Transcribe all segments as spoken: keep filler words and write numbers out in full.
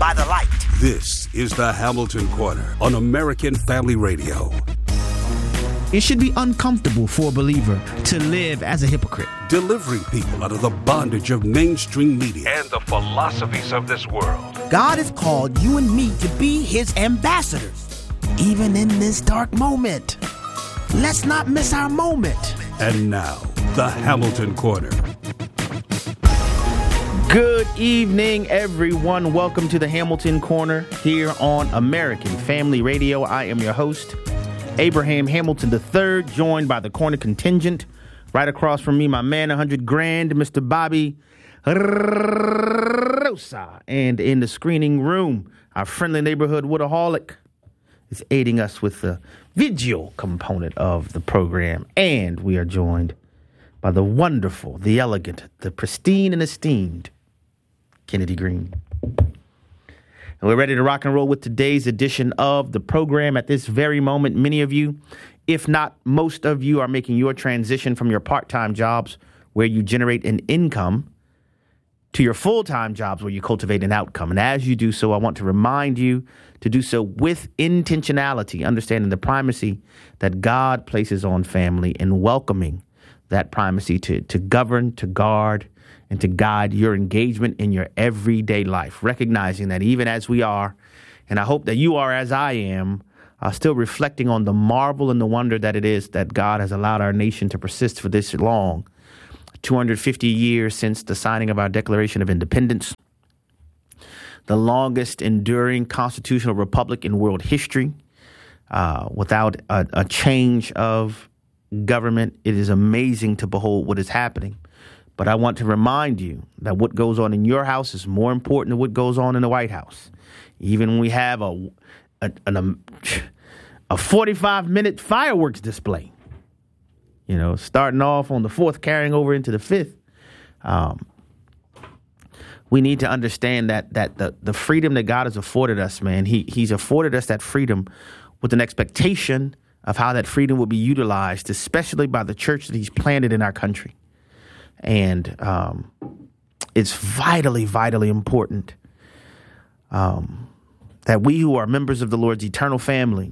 by the light. This is the Hamilton Corner on American Family Radio. It should be uncomfortable for a believer to live as a hypocrite. Delivering people out of the bondage of mainstream media and the philosophies of this world. God has called you and me to be his ambassadors, even in this dark moment. Let's not miss our moment. And now, the Hamilton Corner. Good evening, everyone. Welcome to the Hamilton Corner here on American Family Radio. I am your host, Abraham Hamilton the third, joined by the Corner contingent. Right across from me, my man, one hundred grand, Mister Bobby Rosa. And in the screening room, our friendly neighborhood Woodaholic is aiding us with the video component of the program. And we are joined by the wonderful, the elegant, the pristine and esteemed Kennedy Green. And we're ready to rock and roll with today's edition of the program. At this very moment, many of you, if not most of you, are making your transition from your part-time jobs where you generate an income to your full-time jobs where you cultivate an outcome. And as you do so, I want to remind you to do so with intentionality, understanding the primacy that God places on family and welcoming that primacy to, to govern, to guard, and to guide your engagement in your everyday life, recognizing that even as we are, and I hope that you are as I am, uh, still reflecting on the marvel and the wonder that it is that God has allowed our nation to persist for this long, two hundred fifty years since the signing of our Declaration of Independence, the longest enduring constitutional republic in world history, uh, without a, a change of government. It is amazing to behold what is happening. But I want to remind you that what goes on in your house is more important than what goes on in the White House. Even when we have a a, an, a forty-five minute fireworks display, you know, starting off on the fourth, carrying over into the fifth, um, we need to understand that that the, the freedom that God has afforded us, man, he he's afforded us that freedom with an expectation of how that freedom will be utilized, especially by the church that he's planted in our country. And um, it's vitally, vitally important um, that we who are members of the Lord's eternal family,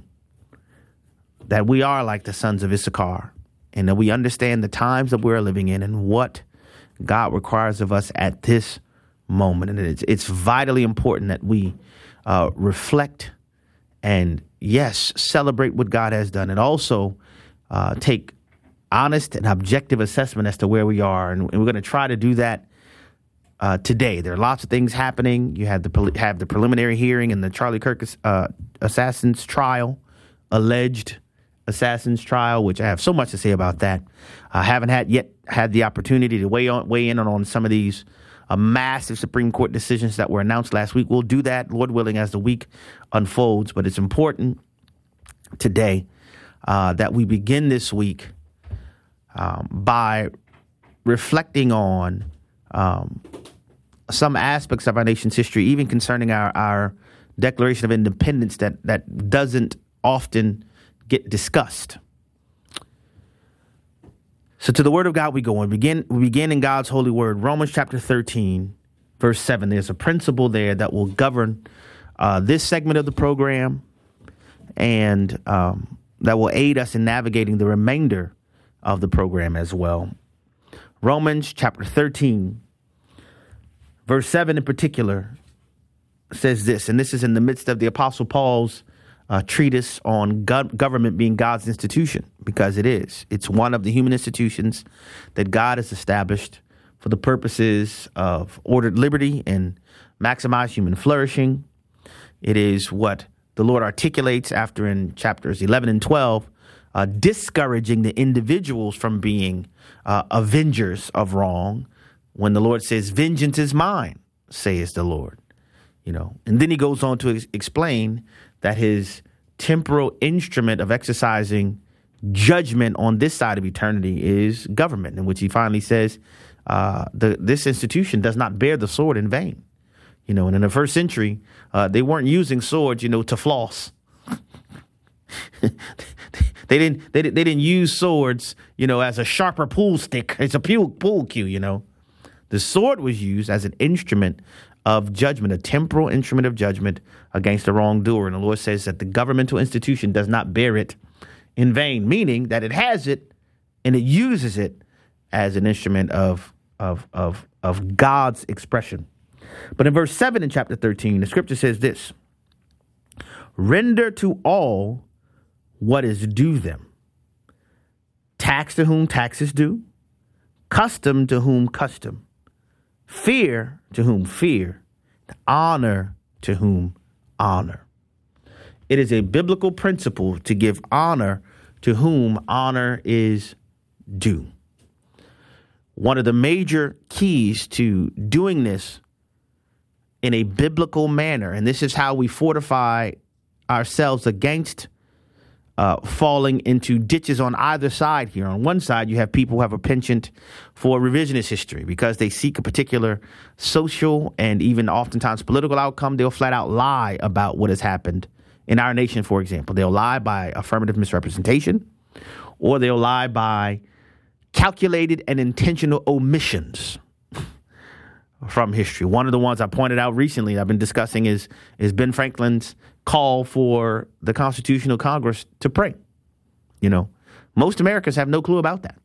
that we are like the sons of Issachar, and that we understand the times that we're living in and what God requires of us at this moment. And it's, it's vitally important that we uh, reflect and, yes, celebrate what God has done, and also uh, take honest and objective assessment as to where we are. And, and we're going to try to do that uh, today. There are lots of things happening. You have the have the preliminary hearing in the Charlie Kirk uh, assassins trial, alleged assassins trial, which I have so much to say about that. I haven't had yet had the opportunity to weigh on weigh in on, on some of these uh, massive Supreme Court decisions that were announced last week. We'll do that, Lord willing, as the week unfolds. But it's important today uh, that we begin this week Um, by reflecting on um, some aspects of our nation's history, even concerning our, our Declaration of Independence that, that doesn't often get discussed. So to the Word of God we go and begin. We begin in God's holy word, Romans chapter thirteen, verse seven. There's a principle there that will govern uh, this segment of the program, and um, that will aid us in navigating the remainder of the program as well. Romans chapter thirteen, verse seven in particular, says this, and this is in the midst of the Apostle Paul's uh, treatise on go- government being God's institution, because it is. It's one of the human institutions that God has established for the purposes of ordered liberty and maximize human flourishing. It is what the Lord articulates after in chapters eleven and twelve, Uh, discouraging the individuals from being uh, avengers of wrong, when the Lord says, "Vengeance is mine, says the Lord." You know, and then he goes on to ex- explain that his temporal instrument of exercising judgment on this side of eternity is government, in which he finally says uh, the this institution does not bear the sword in vain. You know, and in the first century, uh, they weren't using swords, you know, to floss. They didn't. They, they didn't use swords, you know, as a sharper pool stick. It's a pool pool cue, you know. The sword was used as an instrument of judgment, a temporal instrument of judgment against the wrongdoer. And the Lord says that the governmental institution does not bear it in vain, meaning that it has it and it uses it as an instrument of, of, of, of God's expression. But in verse seven in chapter thirteen, the scripture says this: render to all what is due them. Tax to whom tax is due, custom to whom custom, fear to whom fear, honor to whom honor. It is a biblical principle to give honor to whom honor is due. One of the major keys to doing this in a biblical manner, and this is how we fortify ourselves against Uh, falling into ditches on either side here. On one side, you have people who have a penchant for revisionist history because they seek a particular social and even oftentimes political outcome. They'll flat out lie about what has happened in our nation, for example. They'll lie by affirmative misrepresentation, or they'll lie by calculated and intentional omissions from history. One of the ones I pointed out recently I've been discussing is is Ben Franklin's call for the Constitutional Congress to pray. You know, most Americans have no clue about that.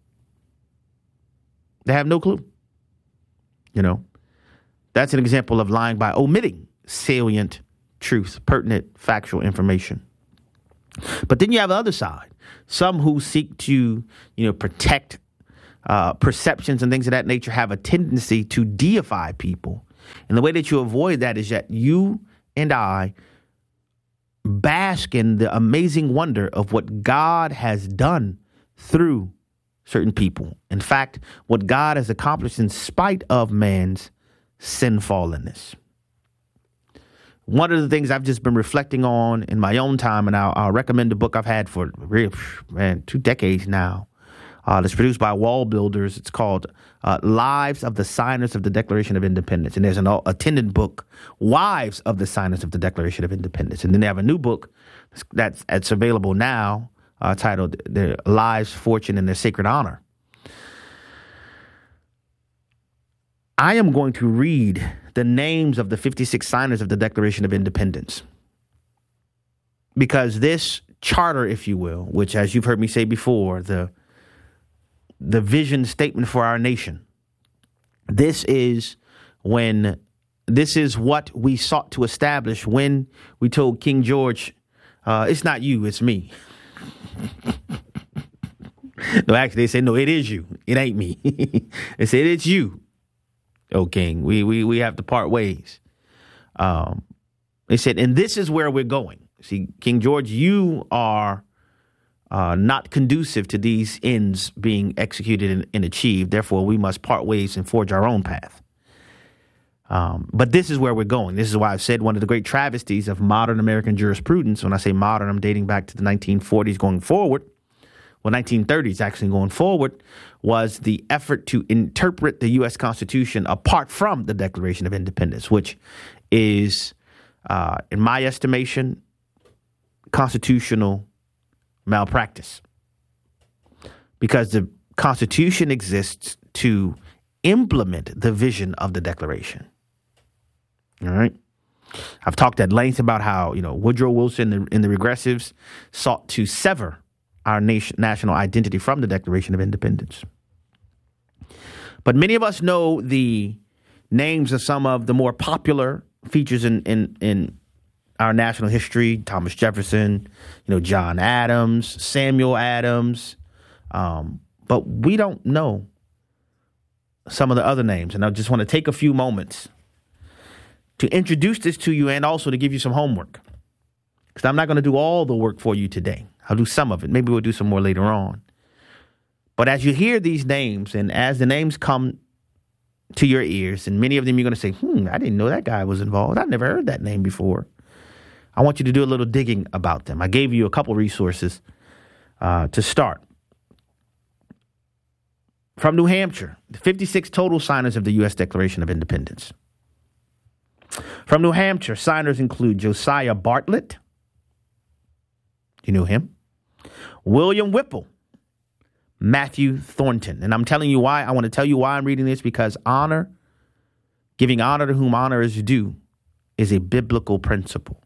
They have no clue. You know, that's an example of lying by omitting salient truth, pertinent factual information. But then you have the other side, some who seek to, you know, protect uh, perceptions and things of that nature, have a tendency to deify people. And the way that you avoid that is that you and I bask in the amazing wonder of what God has done through certain people. In fact, what God has accomplished in spite of man's sinfallenness. One of the things I've just been reflecting on in my own time, and I'll, I'll recommend a book I've had for man, two decades now. Uh, it's produced by Wall Builders. It's called uh, Lives of the Signers of the Declaration of Independence. And there's an attendant book, Wives of the Signers of the Declaration of Independence. And then they have a new book that's, that's available now uh, titled Their Lives, Fortune, and Their Sacred Honor. I am going to read the names of the fifty-six signers of the Declaration of Independence, because this charter, if you will, which, as you've heard me say before, the the vision statement for our nation. This is when this is what we sought to establish when we told King George, uh, it's not you, it's me. No, actually, they said, no, it is you. It ain't me. They said, it's you, oh King. We we we have to part ways. Um, they said, and this is where we're going. See, King George, you are Uh, not conducive to these ends being executed and, and achieved. Therefore, we must part ways and forge our own path. Um, but this is where we're going. This is why I've said one of the great travesties of modern American jurisprudence, when I say modern, I'm dating back to the nineteen forties going forward, well, nineteen thirties actually going forward, was the effort to interpret the U S Constitution apart from the Declaration of Independence, which is, uh, in my estimation, constitutional malpractice, because the Constitution exists to implement the vision of the Declaration. All right. I've talked at length about how, you know, Woodrow Wilson and the, and the Regressives sought to sever our nation, national identity from the Declaration of Independence. But many of us know the names of some of the more popular features in in, in our national history: Thomas Jefferson, you know, John Adams, Samuel Adams. Um, but we don't know some of the other names. And I just want to take a few moments to introduce this to you and also to give you some homework, because I'm not going to do all the work for you today. I'll do some of it. Maybe we'll do some more later on. But as you hear these names, and as the names come to your ears, and many of them you're going to say, hmm, I didn't know that guy was involved. I've never heard that name before. I want you to do a little digging about them. I gave you a couple resources uh, to start. From New Hampshire, the fifty-six total signers of the U S Declaration of Independence. From New Hampshire, signers include Josiah Bartlett. You knew him. William Whipple. Matthew Thornton. And I'm telling you why. I want to tell you why I'm reading this, because honor Giving honor to whom honor is due is a biblical principle.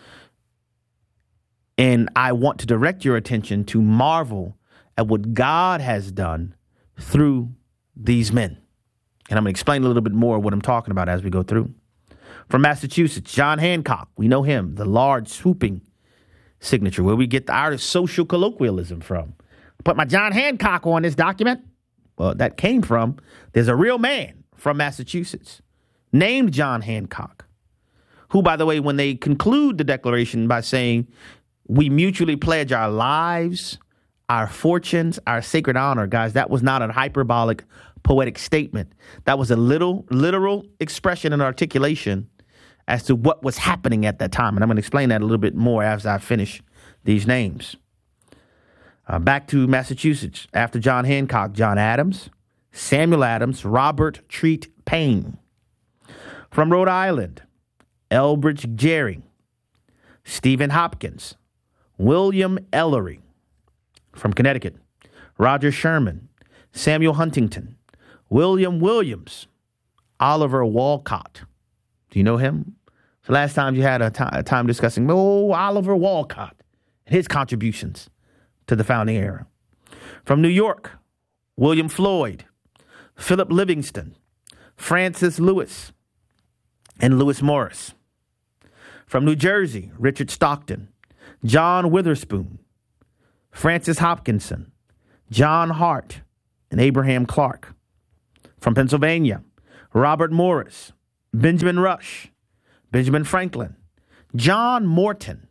And I want to direct your attention to marvel at what God has done through these men. And I'm going to explain a little bit more what I'm talking about as we go through. From Massachusetts, John Hancock. We know him, the large swooping signature, where we get our social colloquialism from. Put my John Hancock on this document. Well, that came from, there's a real man from Massachusetts named John Hancock, who, by the way, when they conclude the declaration by saying, we mutually pledge our lives, our fortunes, our sacred honor, guys, that was not a hyperbolic, poetic statement. That was a little literal expression and articulation as to what was happening at that time. And I'm going to explain that a little bit more as I finish these names. Uh, back to Massachusetts. After John Hancock, John Adams, Samuel Adams, Robert Treat Paine. From Rhode Island, Elbridge Gerry, Stephen Hopkins, William Ellery. From Connecticut, Roger Sherman, Samuel Huntington, William Williams, Oliver Wolcott. Do you know him? It's the last time you had a, t- a time discussing, oh, Oliver Wolcott and his contributions to the founding era. From New York, William Floyd, Philip Livingston, Francis Lewis, and Lewis Morris. From New Jersey, Richard Stockton, John Witherspoon, Francis Hopkinson, John Hart, and Abraham Clark. From Pennsylvania, Robert Morris, Benjamin Rush, Benjamin Franklin, John Morton,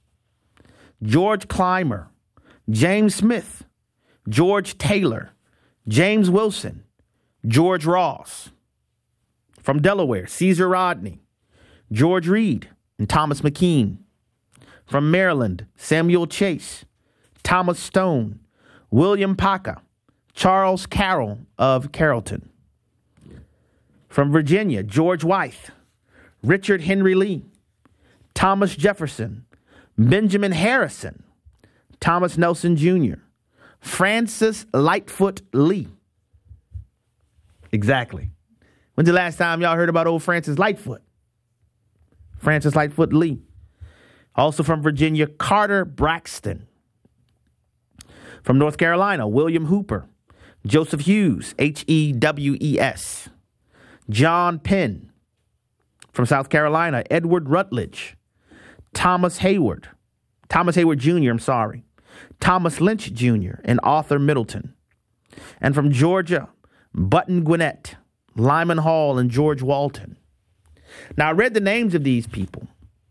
George Clymer, James Smith, George Taylor, James Wilson, George Ross. From Delaware, Caesar Rodney, George Reed, and Thomas McKean. From Maryland, Samuel Chase, Thomas Stone, William Paca, Charles Carroll of Carrollton. From Virginia, George Wythe, Richard Henry Lee, Thomas Jefferson, Benjamin Harrison, Thomas Nelson Junior, Francis Lightfoot Lee. Exactly. When's the last time y'all heard about old Francis Lightfoot? Francis Lightfoot Lee. Also from Virginia, Carter Braxton. From North Carolina, William Hooper, Joseph Hughes, H E W E S, John Penn. From South Carolina, Edward Rutledge, Thomas Hayward, Thomas Hayward Junior, I'm sorry, Thomas Lynch Junior, and Arthur Middleton. And from Georgia, Button Gwinnett, Lyman Hall, and George Walton. Now, I read the names of these people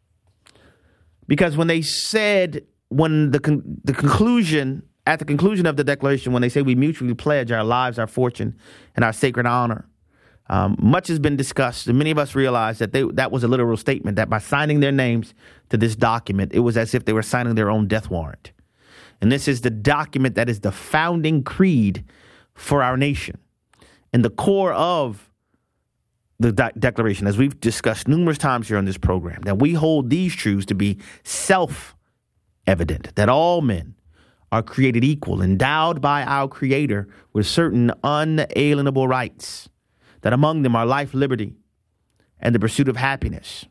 because when they said, when the con- the conclusion, at the conclusion of the declaration, when they say we mutually pledge our lives, our fortune, and our sacred honor, um, much has been discussed, and many of us realize that they, that was a literal statement, that by signing their names to this document, it was as if they were signing their own death warrant. And this is the document that is the founding creed for our nation. And the core of the de- declaration, as we've discussed numerous times here on this program, that we hold these truths to be self-evident, that all men are created equal, endowed by our Creator with certain unalienable rights, that among them are life, liberty, and the pursuit of happiness.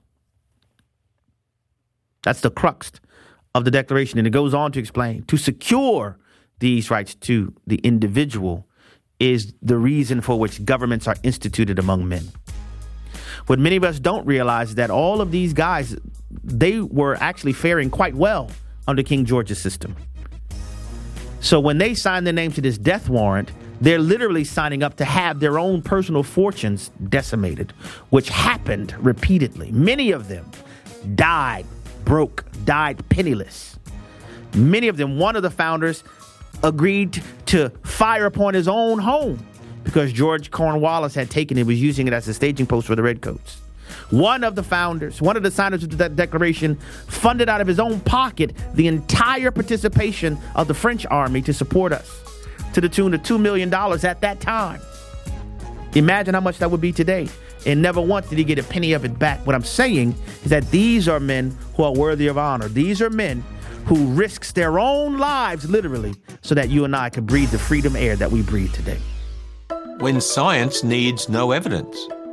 That's the crux of the declaration. And it goes on to explain, to secure these rights to the individual is the reason for which governments are instituted among men. What many of us don't realize is that all of these guys, they were actually faring quite well under King George's system. So when they signed their name to this death warrant, they're literally signing up to have their own personal fortunes decimated, which happened repeatedly. Many of them died broke, died penniless. Many of them, one of the founders agreed to fire upon his own home because George Cornwallis had taken it, was using it as a staging post for the Redcoats. One of the founders, one of the signers of that declaration, funded out of his own pocket the entire participation of the French army to support us, to the tune of two million dollars at that time. Imagine how much that would be today. And never once did he get a penny of it back. What I'm saying is that these are men who are worthy of honor. These are men who risks their own lives, literally, so that you and I could breathe the freedom air that we breathe today. When science needs no evidence.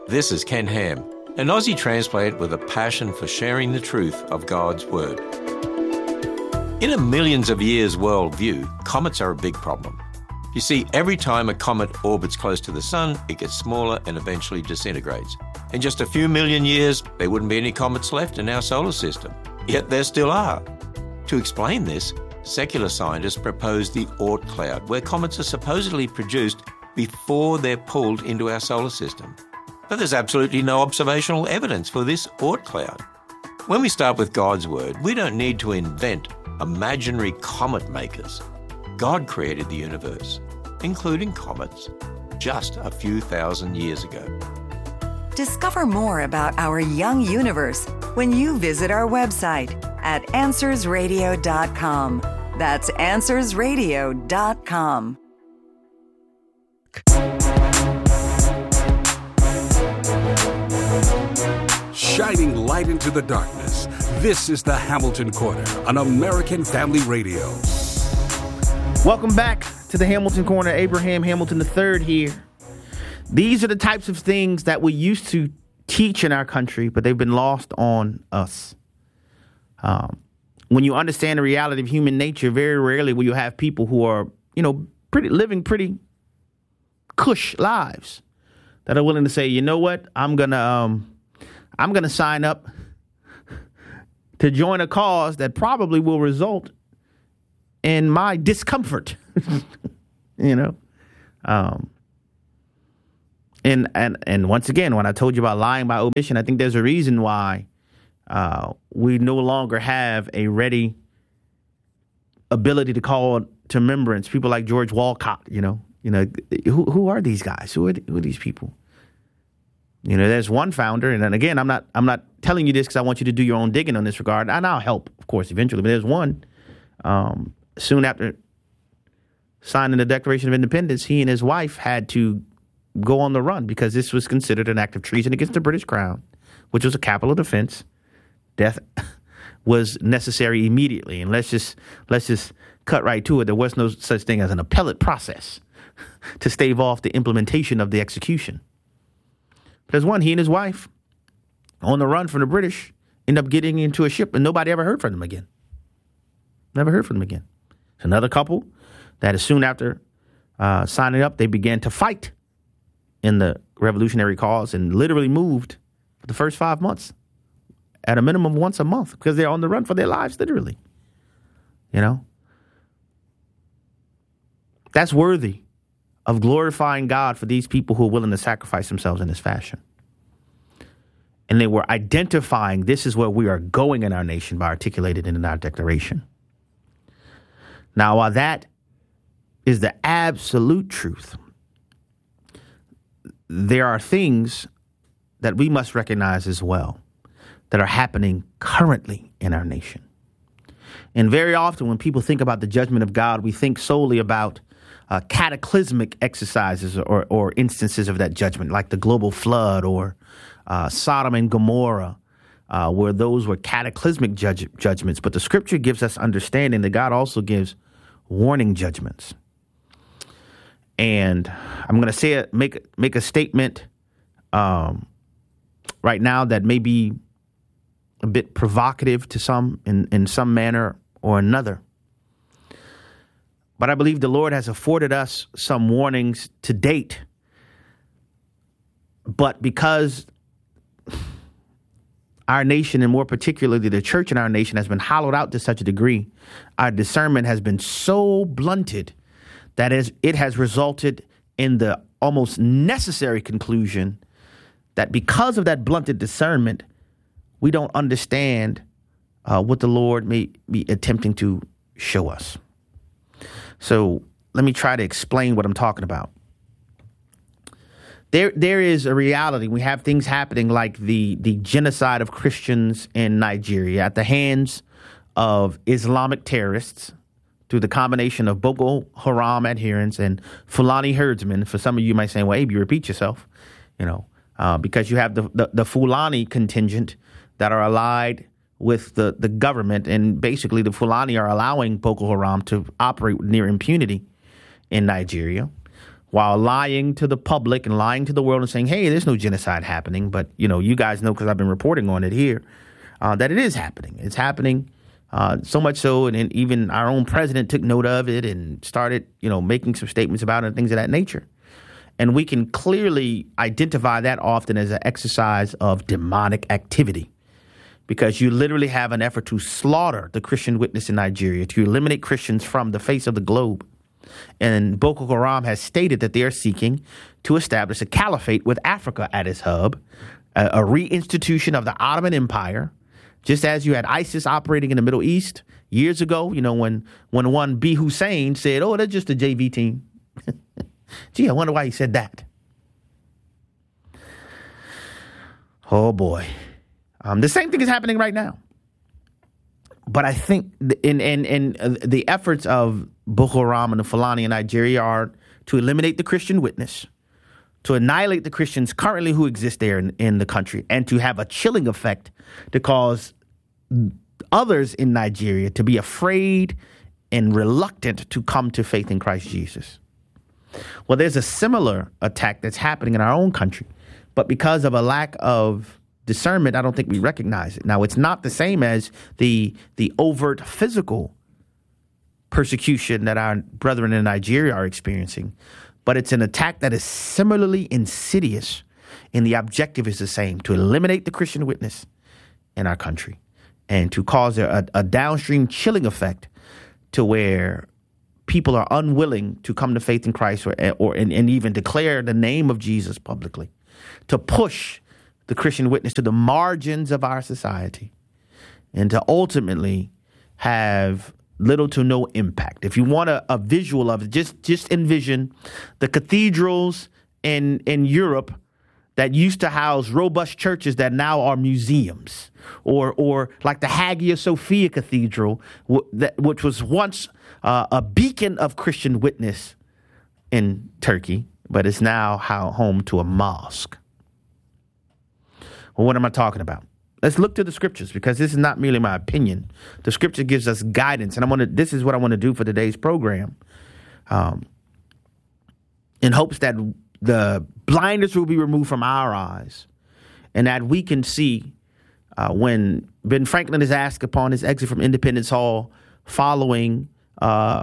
This is Ken Ham, an Aussie transplant with a passion for sharing the truth of God's Word. In a millions of years worldview, comets are a big problem. You see, every time a comet orbits close to the sun, it gets smaller and eventually disintegrates. In just a few million years, there wouldn't be any comets left in our solar system. Yet there still are. To explain this, secular scientists proposed the Oort cloud, where comets are supposedly produced before they're pulled into our solar system. But there's absolutely no observational evidence for this Oort cloud. When we start with God's Word, we don't need to invent imaginary comet makers. God created the universe, including comets, just a few thousand years ago. Discover more about our young universe when you visit our website at answers radio dot com. That's answers radio dot com. Shining light into the darkness, this is the Hamilton Corner on American Family Radio. Welcome back to the Hamilton Corner. Abraham Hamilton the third here. These are the types of things that we used to teach in our country, but they've been lost on us. Um, when you understand the reality of human nature, very rarely will you have people who are, you know, pretty living pretty cush lives that are willing to say, you know what, I'm gonna, um, I'm gonna sign up to join a cause that probably will result in my discomfort. you know, um, and and and once again, when I told you about lying by omission, I think there's a reason why uh, we no longer have a ready ability to call to remembrance people like George Walcott. You know, you know, who who are these guys? Who are who are these people? You know, there's one founder, and then again, I'm not I'm not telling you this because I want you to do your own digging on this regard, and I'll help, of course, eventually. But there's one. Um, soon after signing the Declaration of Independence, he and his wife had to go on the run because this was considered an act of treason against the British Crown, which was a capital offense. Death was necessary immediately, and let's just let's just cut right to it. There was no such thing as an appellate process to stave off the implementation of the execution. There's one, he and his wife, on the run from the British, end up getting into a ship, and nobody ever heard from them again. Never heard from them again. It's another couple that as soon after uh, signing up, they began to fight in the revolutionary cause and literally moved for the first five months at a minimum once a month because they're on the run for their lives, literally. You know? That's worthy of glorifying God for these people who are willing to sacrifice themselves in this fashion. And they were identifying this is where we are going in our nation by articulating it in our declaration. Now, while that is the absolute truth, there are things that we must recognize as well that are happening currently in our nation. And very often when people think about the judgment of God, we think solely about uh, cataclysmic exercises or, or instances of that judgment, like the global flood or uh, Sodom and Gomorrah, uh, where those were cataclysmic judge- judgments. But the scripture gives us understanding that God also gives warning judgments. And I'm going to say it, make make a statement um, right now that may be a bit provocative to some in, in some manner or another. But I believe the Lord has afforded us some warnings to date. But because our nation, and more particularly the church in our nation, has been hollowed out to such a degree, our discernment has been so blunted that is, it has resulted in the almost necessary conclusion that because of that blunted discernment, we don't understand uh, what the Lord may be attempting to show us. So let me try to explain what I'm talking about. There, there is a reality. We have things happening like the, the genocide of Christians in Nigeria at the hands of Islamic terrorists through the combination of Boko Haram adherents and Fulani herdsmen. For some of you might say, well, Abe, you repeat yourself, you know, uh, because you have the, the, the Fulani contingent that are allied with the, the government. And basically the Fulani are allowing Boko Haram to operate with near impunity in Nigeria, while lying to the public and lying to the world and saying, hey, there's no genocide happening. But, you know, you guys know because I've been reporting on it here uh, that it is happening. It's happening uh, so much so. And, and even our own president took note of it and started, you know, making some statements about it and things of that nature. And we can clearly identify that often as an exercise of demonic activity, because you literally have an effort to slaughter the Christian witness in Nigeria, to eliminate Christians from the face of the globe. And Boko Haram has stated that they are seeking to establish a caliphate with Africa at its hub, a, a reinstitution of the Ottoman Empire, just as you had ISIS operating in the Middle East years ago, you know, when, when one B. Hussein said, oh, that's just a J V team. Gee, I wonder why he said that. Oh, boy. Um, the same thing is happening right now. But I think in, in, in uh, the efforts of Boko Haram and the Fulani in Nigeria are to eliminate the Christian witness, to annihilate the Christians currently who exist there in, in the country, and to have a chilling effect to cause others in Nigeria to be afraid and reluctant to come to faith in Christ Jesus. Well, there's a similar attack that's happening in our own country, but because of a lack of discernment, I don't think we recognize it. Now, it's not the same as the the overt physical persecution that our brethren in Nigeria are experiencing, but it's an attack that is similarly insidious, and the objective is the same: to eliminate the Christian witness in our country and to cause a, a downstream chilling effect to where people are unwilling to come to faith in Christ or, or and, and even declare the name of Jesus publicly, to push the Christian witness to the margins of our society, and to ultimately have little to no impact. If you want a, a visual of it, just just envision the cathedrals in in Europe that used to house robust churches that now are museums, or or like the Hagia Sophia Cathedral, w- that, which was once uh, a beacon of Christian witness in Turkey, but is now how, home to a mosque. Well, what am I talking about? Let's look to the scriptures, because this is not merely my opinion. The scripture gives us guidance, and I want to. This is what I want to do for today's program, um, in hopes that the blinders will be removed from our eyes, and that we can see uh, when Ben Franklin is asked upon his exit from Independence Hall following uh,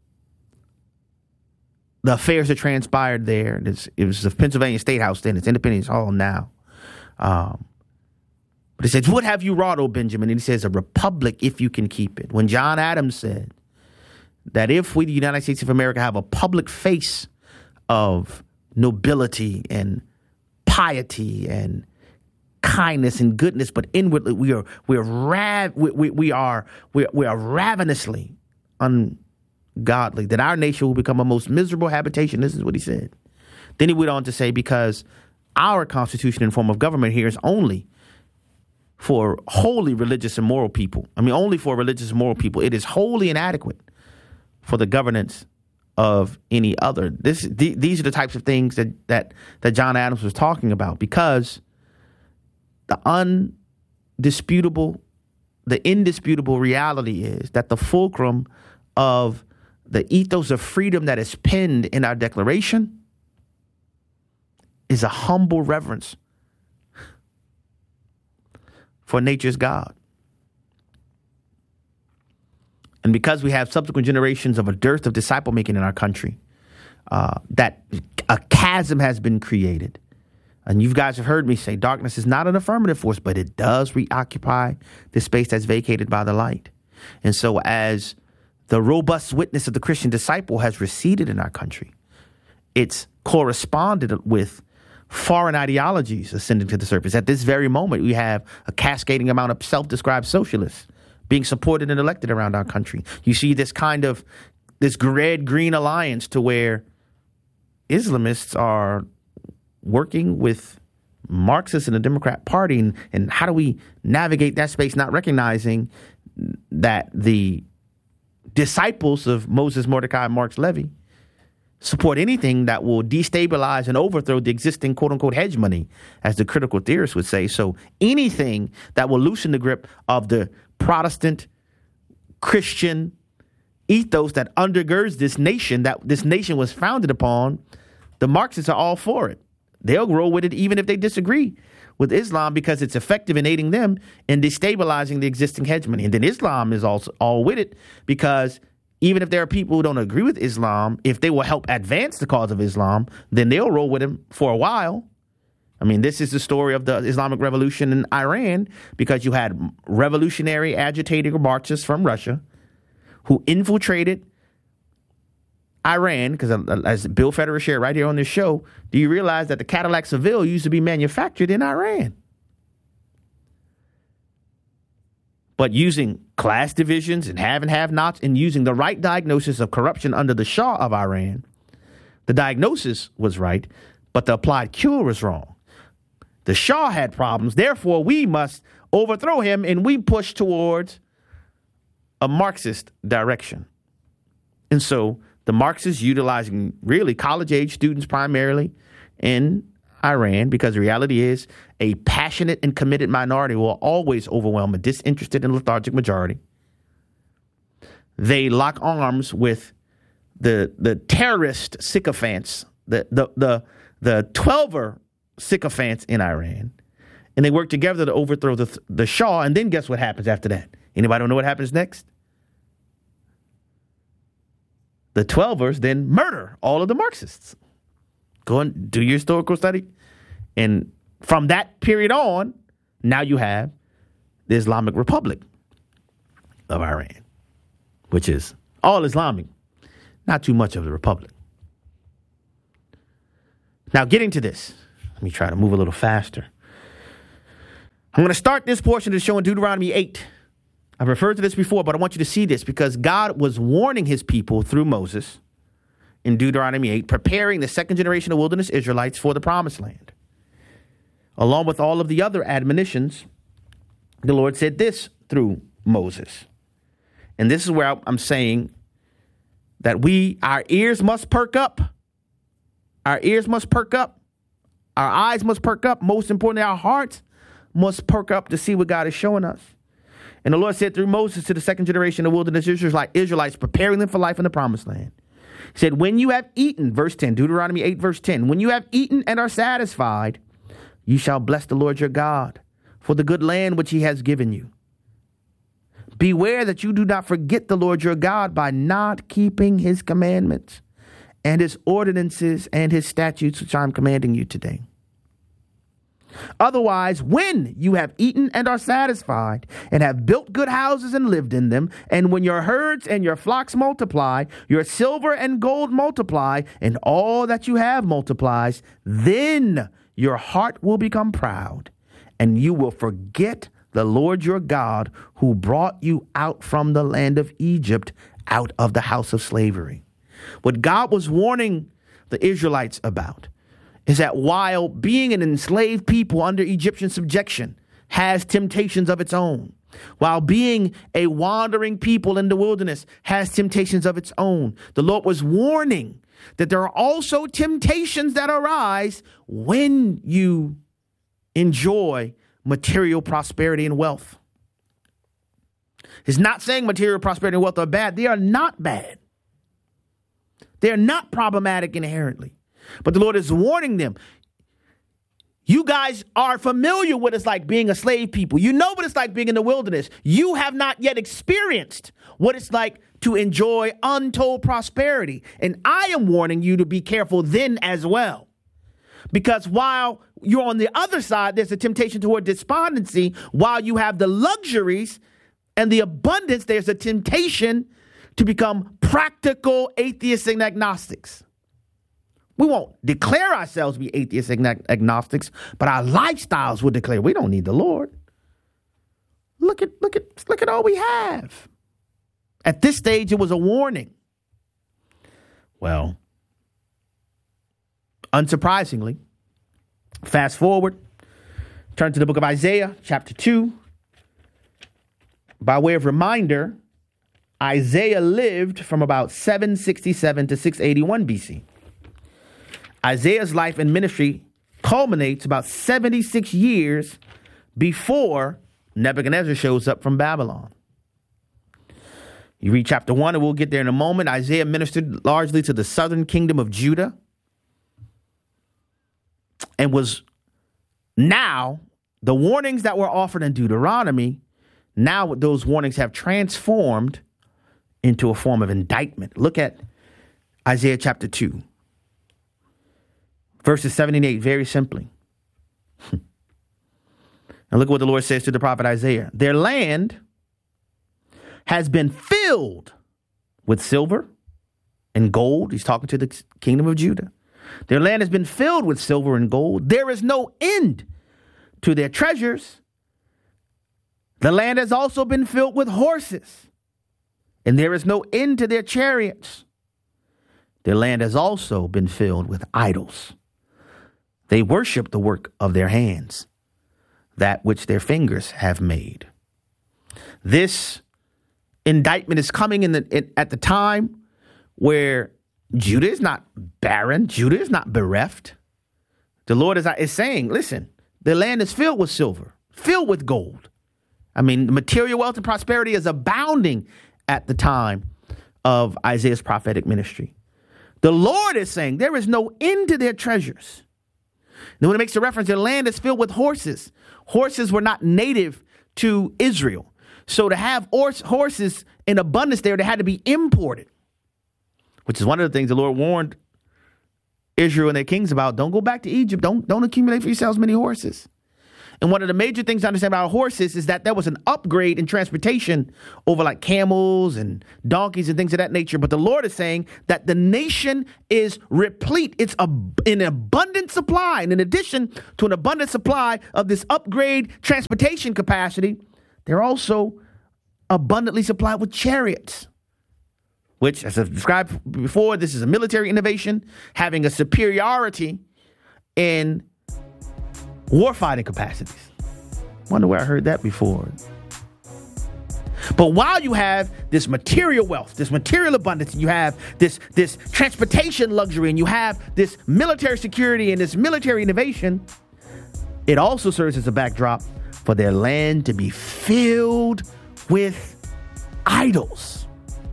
the affairs that transpired there. It's, it was the Pennsylvania State House then. It's Independence Hall now. Um, but he says, what have you wrought, O Benjamin? And he says, a republic if you can keep it. When John Adams said that if we, the United States of America, have a public face of nobility and piety and kindness and goodness, but inwardly we are we are rav- we, we, we are we, we are ravenously ungodly, that our nation will become a most miserable habitation. This is what he said. Then he went on to say, because our constitution and form of government here is only for wholly religious and moral people. I mean, only for religious and moral people. It is wholly inadequate for the governance of any other. This, th- these are the types of things that, that, that John Adams was talking about, because the undisputable, the indisputable reality is that the fulcrum of the ethos of freedom that is penned in our Declaration is a humble reverence for nature's God. And because we have subsequent generations of a dearth of disciple making in our country, uh, that a chasm has been created. And you guys have heard me say darkness is not an affirmative force, but it does reoccupy the space that's vacated by the light. And so as the robust witness of the Christian disciple has receded in our country, it's corresponded with foreign ideologies ascending to the surface. At this very moment, we have a cascading amount of self-described socialists being supported and elected around our country. You see this kind of, this red-green alliance to where Islamists are working with Marxists in the Democrat Party. And, and how do we navigate that space, not recognizing that the disciples of Moses, Mordecai, and Marcus Levy support anything that will destabilize and overthrow the existing quote-unquote hegemony, as the critical theorists would say. So anything that will loosen the grip of the Protestant Christian ethos that undergirds this nation, that this nation was founded upon, The Marxists are all for it. They'll roll with it even if they disagree with Islam because it's effective in aiding them in destabilizing the existing hegemony. And then Islam is also all with it because even if there are people who don't agree with Islam, if they will help advance the cause of Islam, then they'll roll with him for a while. I mean, this is the story of the Islamic Revolution in Iran because you had revolutionary agitating Marxists from Russia who infiltrated Iran, because as Bill Federer shared right here on this show, do you realize that the Cadillac Seville used to be manufactured in Iran? But using class divisions and have and have-nots and using the right diagnosis of corruption under the Shah of Iran, the diagnosis was right, but the applied cure was wrong. The Shah had problems, therefore we must overthrow him, and we push towards a Marxist direction. And so the Marxists utilizing really college-age students primarily in Iran, because the reality is a passionate and committed minority will always overwhelm a disinterested and lethargic majority. They lock arms with the the terrorist sycophants, the the the the twelver sycophants in Iran, and they work together to overthrow the the Shah. And then guess what happens after that? Anybody know what happens next? The twelvers then murder all of the Marxists. Go and do your historical study. And from that period on, now you have the Islamic Republic of Iran, which is all Islamic, not too much of the Republic. Now, getting to this, let me try to move a little faster. I'm going to start this portion of the show in Deuteronomy eight. I've referred to this before, but I want you to see this because God was warning his people through Moses in Deuteronomy eight, preparing the second generation of wilderness Israelites for the promised land. Along with all of the other admonitions, the Lord said this through Moses. And this is where I'm saying that we, our ears must perk up. Our ears must perk up. Our eyes must perk up. Most importantly, our hearts must perk up to see what God is showing us. And the Lord said through Moses to the second generation of wilderness Israelites, preparing them for life in the promised land. He said, when you have eaten, verse ten, Deuteronomy eight, verse ten, when you have eaten and are satisfied, you shall bless the Lord your God for the good land which he has given you. Beware that you do not forget the Lord your God by not keeping his commandments and his ordinances and his statutes, which I'm commanding you today. Otherwise, when you have eaten and are satisfied and have built good houses and lived in them, and when your herds and your flocks multiply, your silver and gold multiply, and all that you have multiplies, then your heart will become proud, and you will forget the Lord your God who brought you out from the land of Egypt, out of the house of slavery. What God was warning the Israelites about is that while being an enslaved people under Egyptian subjection has temptations of its own, while being a wandering people in the wilderness has temptations of its own, the Lord was warning that there are also temptations that arise when you enjoy material prosperity and wealth. He's not saying material prosperity and wealth are bad. They are not bad. They are not problematic inherently. But the Lord is warning them. You guys are familiar with what it's like being a slave people. You know what it's like being in the wilderness. You have not yet experienced what it's like to enjoy untold prosperity. And I am warning you to be careful then as well. Because while you're on the other side, there's a temptation toward despondency. While you have the luxuries and the abundance, there's a temptation to become practical atheists and agnostics. We won't declare ourselves to be atheists and agnostics, but our lifestyles will declare we don't need the Lord. Look at, look at, look at all we have. At this stage, it was a warning. Well, unsurprisingly, fast forward, turn to the book of Isaiah, chapter two. By way of reminder, Isaiah lived from about seven sixty-seven to six eighty-one B C. Isaiah's life and ministry culminates about seventy-six years before Nebuchadnezzar shows up from Babylon. You read chapter one, and we'll get there in a moment. Isaiah ministered largely to the southern kingdom of Judah. and was now the warnings that were offered in Deuteronomy, now those warnings have transformed into a form of indictment. Look at Isaiah chapter two, verses seven and eight, very simply. And look what the Lord says to the prophet Isaiah. Their land has been filled with silver and gold. He's talking to the kingdom of Judah. Their land has been filled with silver and gold. There is no end to their treasures. The land has also been filled with horses, and there is no end to their chariots. Their land has also been filled with idols. They worship the work of their hands, that which their fingers have made. This indictment is coming in the in, at the time where Judah is not barren. Judah is not bereft. The Lord is, is saying, listen, the land is filled with silver, filled with gold. I mean, material wealth and prosperity is abounding at the time of Isaiah's prophetic ministry. The Lord is saying there is no end to their treasures. And when it makes a reference, their land is filled with horses. Horses were not native to Israel. So to have horse, horses in abundance there, they had to be imported, which is one of the things the Lord warned Israel and their kings about. Don't go back to Egypt. Don't, don't accumulate for yourselves many horses. And one of the major things to understand about horses is that there was an upgrade in transportation over like camels and donkeys and things of that nature. But the Lord is saying that the nation is replete. It's a, an abundant supply. And in addition to an abundant supply of this upgrade transportation capacity, they're also abundantly supplied with chariots, which, as I've described before, this is a military innovation, having a superiority in warfighting capacities. Wonder where I heard that before. But while you have this material wealth, this material abundance, and you have this, this transportation luxury, and you have this military security and this military innovation, it also serves as a backdrop for their land to be filled with idols.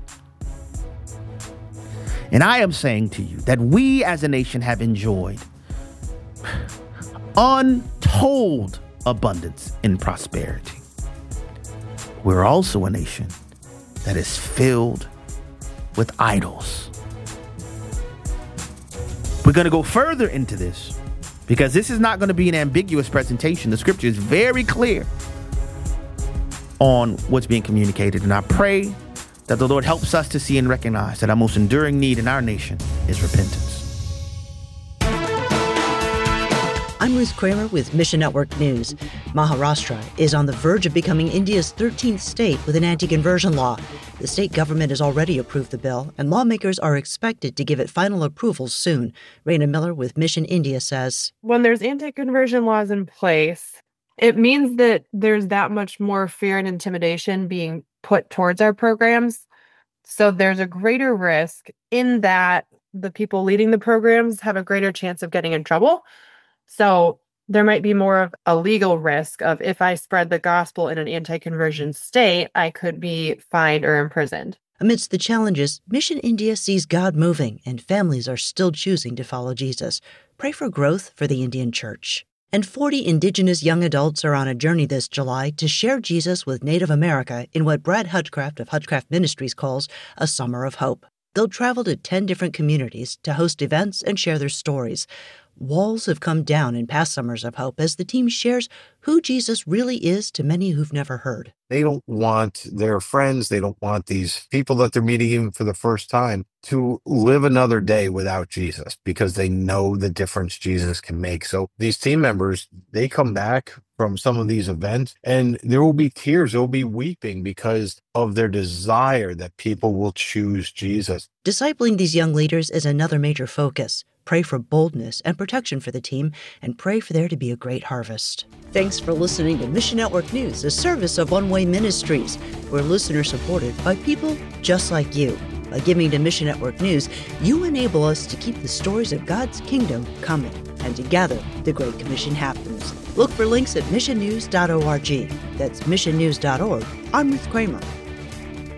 And I am saying to you that we as a nation have enjoyed untold abundance and prosperity. We're also a nation that is filled with idols. We're going to go further into this because this is not going to be an ambiguous presentation. The scripture is very clear on what's being communicated. And I pray that the Lord helps us to see and recognize that our most enduring need in our nation is repentance. I'm Ruth Kramer with Mission Network News. Maharashtra is on the verge of becoming India's thirteenth state with an anti-conversion law. The state government has already approved the bill, and lawmakers are expected to give it final approval soon. Raina Miller with Mission India says, when there's anti-conversion laws in place, it means that there's that much more fear and intimidation being put towards our programs. So there's a greater risk in that the people leading the programs have a greater chance of getting in trouble. So there might be more of a legal risk of if I spread the gospel in an anti-conversion state, I could be fined or imprisoned. Amidst the challenges, Mission India sees God moving and families are still choosing to follow Jesus. Pray for growth for the Indian church. And forty Indigenous young adults are on a journey this July to share Jesus with Native America in what Brad Hutchcraft of Hutchcraft Ministries calls a Summer of Hope. They'll travel to ten different communities to host events and share their stories. Walls have come down in past Summers of Hope as the team shares who Jesus really is to many who've never heard. They don't want their friends, they don't want these people that they're meeting even for the first time to live another day without Jesus because they know the difference Jesus can make. So these team members, they come back from some of these events and there will be tears, there will be weeping because of their desire that people will choose Jesus. Discipling these young leaders is another major focus. Pray for boldness and protection for the team, and pray for there to be a great harvest. Thanks for listening to Mission Network News, a service of One Way Ministries. We're listener supported by people just like you. By giving to Mission Network News, you enable us to keep the stories of God's kingdom coming, and together the Great Commission happens. Look for links at mission news dot org. That's mission news dot org. I'm Ruth Kramer.